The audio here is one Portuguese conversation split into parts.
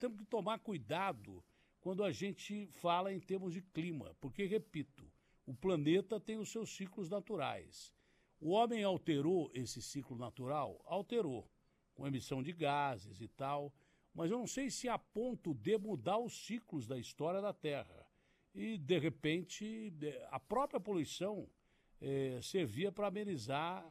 temos que tomar cuidado quando a gente fala em termos de clima, porque, repito, o planeta tem os seus ciclos naturais. O homem alterou esse ciclo natural? Alterou, com emissão de gases e tal, mas eu não sei se a ponto de mudar os ciclos da história da Terra. E, de repente, a própria poluição servia para amenizar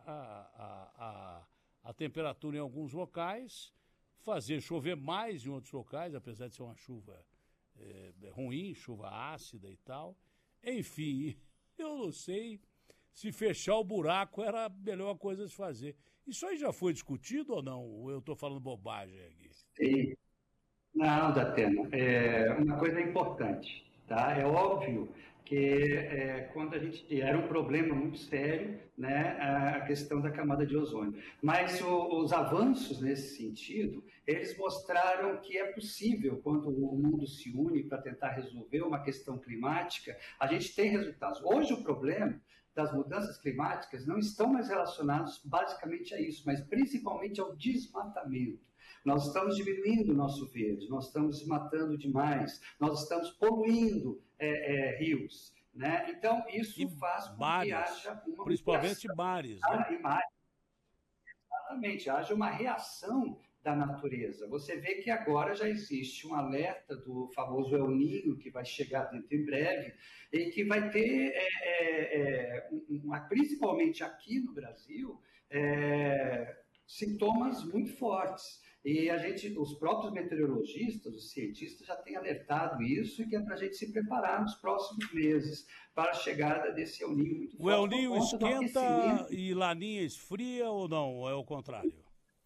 a temperatura em alguns locais, fazer chover mais em outros locais, apesar de ser uma chuva ruim, chuva ácida e tal. Enfim, eu não sei se fechar o buraco era a melhor coisa a se fazer. Isso aí já foi discutido ou não? Ou eu estou falando bobagem aqui? Sim. Não, Datena, uma coisa importante, tá? É óbvio que quando a gente era um problema muito sério, né, a questão da camada de ozônio. Mas os avanços nesse sentido, eles mostraram que é possível, quando o mundo se une para tentar resolver uma questão climática, a gente tem resultados. Hoje o problema das mudanças climáticas não estão mais relacionados basicamente a isso, mas principalmente ao desmatamento. Nós estamos diminuindo o nosso verde, nós estamos matando demais, nós estamos poluindo rios. Né? Então, isso faz com que haja uma principalmente mares, né? Exatamente, haja uma reação da natureza. Você vê que agora já existe um alerta do famoso El Niño, que vai chegar dentro em breve, e que vai ter, principalmente aqui no Brasil, sintomas muito fortes. E os próprios meteorologistas, os cientistas já têm alertado isso, e que é para a gente se preparar nos próximos meses para a chegada desse El Niño muito forte. O El Niño esquenta e Laninha esfria ou não? Ou é o contrário?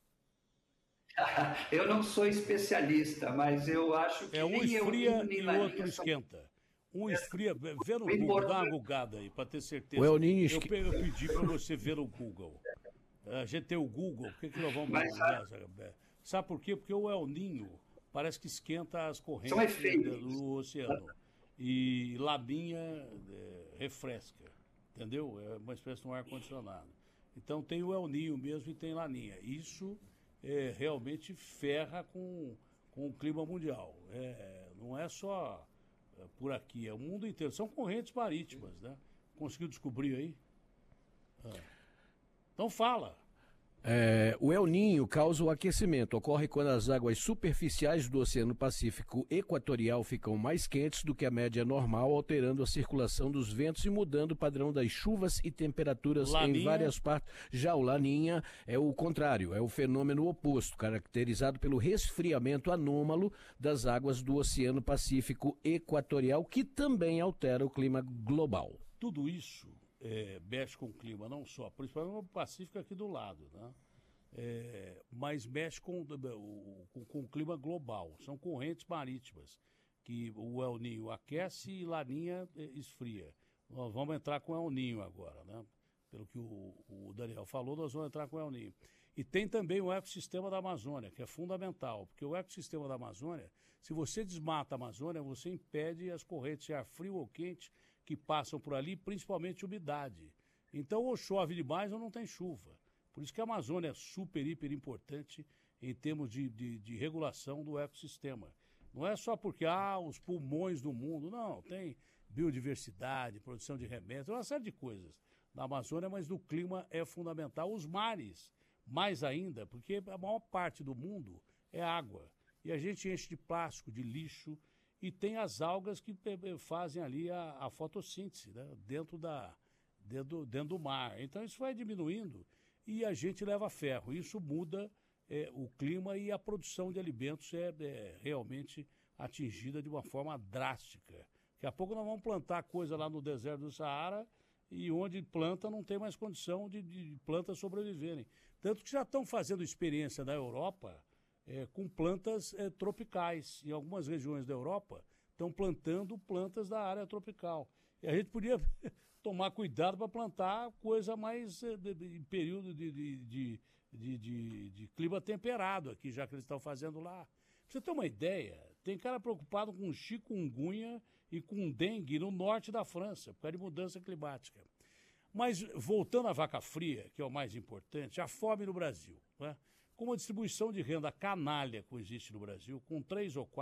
Eu não sou especialista, mas eu acho que um esfria e o outro esquenta. Um esfria, vê no Google, dá uma googada aí, para ter certeza. O El Niño eu pedi para você ver no Google. A gente tem o Google, por que nós vamos... Sabe por quê? Porque o El Niño parece que esquenta as correntes do oceano. E Laninha refresca, entendeu? É uma espécie de um ar-condicionado. Então tem o El Niño mesmo e tem Laninha. Isso realmente ferra com o clima mundial. Não é só por aqui, é o mundo inteiro. São correntes marítimas, né? Conseguiu descobrir aí? Então fala. O El Niño causa o aquecimento. Ocorre quando as águas superficiais do Oceano Pacífico Equatorial ficam mais quentes do que a média normal, alterando a circulação dos ventos e mudando o padrão das chuvas e temperaturas em várias partes. Já o Laninha é o contrário, é o fenômeno oposto, caracterizado pelo resfriamento anômalo das águas do Oceano Pacífico Equatorial, que também altera o clima global. Tudo isso mexe com o clima, não só, principalmente no Pacífico aqui do lado, né? Mas mexe com o clima global. São correntes marítimas, que o El Niño aquece e Laninha esfria. Nós vamos entrar com o El Niño agora, né? Pelo que o Daniel falou, nós vamos entrar com o El Niño. E tem também o ecossistema da Amazônia, que é fundamental, porque o ecossistema da Amazônia, se você desmata a Amazônia, você impede as correntes de ar frio ou quente que passam por ali, principalmente umidade. Então, ou chove demais ou não tem chuva. Por isso que a Amazônia é super, hiper importante em termos de regulação do ecossistema. Não é só porque os pulmões do mundo, não, tem biodiversidade, produção de remédios, uma série de coisas na Amazônia, mas no clima é fundamental. Os mares, mais ainda, porque a maior parte do mundo é água. E a gente enche de plástico, de lixo, e tem as algas que fazem ali a fotossíntese, né? dentro do mar. Então isso vai diminuindo e a gente leva ferro. Isso muda o clima e a produção de alimentos é realmente atingida de uma forma drástica. Daqui a pouco nós vamos plantar coisa lá no deserto do Saara e onde planta não tem mais condição de plantas sobreviverem. Tanto que já estão fazendo experiência na Europa com plantas tropicais. Em algumas regiões da Europa estão plantando plantas da área tropical. E a gente podia tomar cuidado para plantar coisa mais em período de clima temperado aqui, já que eles estão fazendo lá. Pra você ter uma ideia, tem cara preocupado com chikungunya e com dengue no norte da França, por causa de mudança climática. Mas voltando à vaca fria, que é o mais importante, a fome no Brasil, né? Com uma distribuição de renda canalha que existe no Brasil, com 3 ou 4